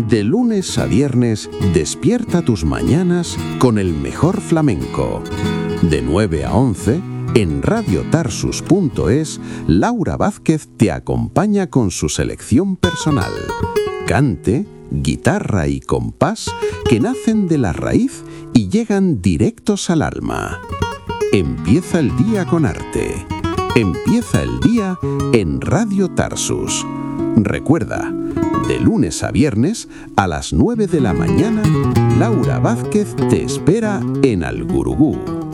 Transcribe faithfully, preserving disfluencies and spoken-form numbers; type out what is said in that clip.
De lunes a viernes, despierta tus mañanas con el mejor flamenco. De nueve a once, en radio tarsus punto es, Laura Vázquez te acompaña con su selección personal. Cante, guitarra y compás que nacen de la raíz y llegan directos al alma. Empieza el día con arte. Empieza el día en Radio Tarsus. Recuerda, de lunes a viernes, a las nueve de la mañana, Laura Vázquez te espera en Al Gurugú.